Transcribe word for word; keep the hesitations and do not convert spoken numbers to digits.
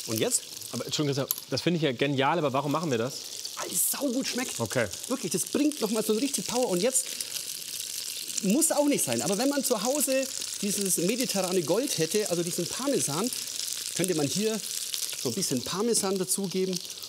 Und jetzt? Aber Entschuldigung, das finde ich ja genial, aber warum machen wir das? Weil es saugut schmeckt. Okay. Wirklich, das bringt noch mal so richtig Power. Und jetzt muss auch nicht sein. Aber wenn man zu Hause dieses mediterrane Gold hätte, also diesen Parmesan, könnte man hier so ein bisschen Parmesan dazugeben.